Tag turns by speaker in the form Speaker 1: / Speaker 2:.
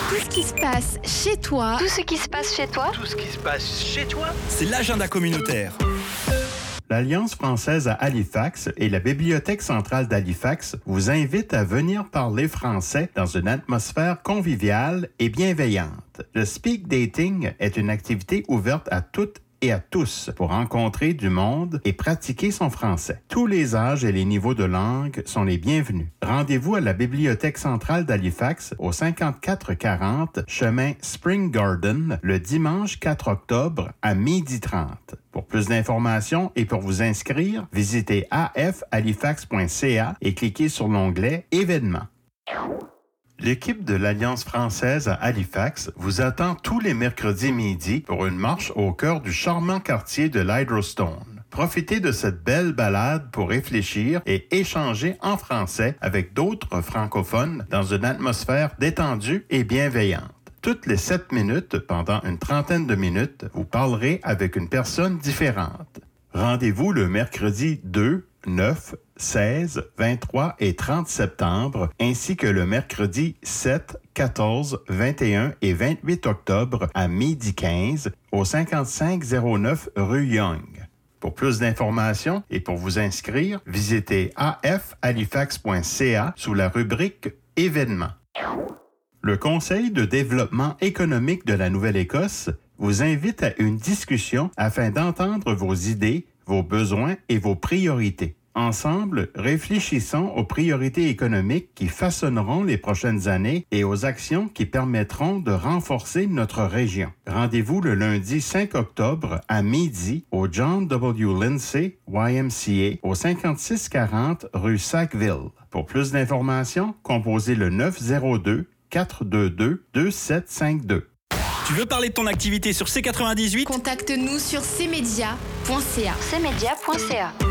Speaker 1: Tout ce qui se passe chez toi.
Speaker 2: Tout ce qui se passe chez toi.
Speaker 3: Tout ce qui se passe chez toi.
Speaker 4: C'est l'agenda communautaire.
Speaker 5: L'Alliance française à Halifax et la Bibliothèque centrale d'Halifax vous invitent à venir parler français dans une atmosphère conviviale et bienveillante. Le speed dating est une activité ouverte à toutes et à tous pour rencontrer du monde et pratiquer son français. Tous les âges et les niveaux de langue sont les bienvenus. Rendez-vous à la Bibliothèque centrale d'Halifax au 5440 chemin Spring Garden le dimanche 4 octobre à 12h30. Pour plus d'informations et pour vous inscrire, visitez afhalifax.ca et cliquez sur l'onglet Événements. L'équipe de l'Alliance française à Halifax vous attend tous les mercredis midi pour une marche au cœur du charmant quartier de l'Hydrostone. Profitez de cette belle balade pour réfléchir et échanger en français avec d'autres francophones dans une atmosphère détendue et bienveillante. Toutes les 7 minutes, pendant une trentaine de minutes, vous parlerez avec une personne différente. Rendez-vous le mercredi 2, 9, 16, 23 et 30 septembre, ainsi que le mercredi 7, 14, 21 et 28 octobre à 12h15 au 5509 rue Young. Pour plus d'informations et pour vous inscrire, visitez afhalifax.ca sous la rubrique Événements. Le Conseil de développement économique de la Nouvelle-Écosse vous invite à une discussion afin d'entendre vos idées, vos besoins et vos priorités. Ensemble, réfléchissons aux priorités économiques qui façonneront les prochaines années et aux actions qui permettront de renforcer notre région. Rendez-vous le lundi 5 octobre à midi au John W. Lindsay YMCA au 5640 rue Sackville. Pour plus d'informations, composez le 902-422-2752.
Speaker 4: Tu veux parler de ton activité sur C98?
Speaker 1: Contacte-nous sur cmedia.ca.
Speaker 2: cmedia.ca.